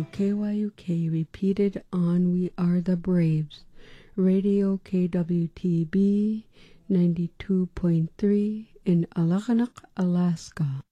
KYUK repeated on We Are the Braves, Radio KWTB 92.3 in Alakanak, Alaska.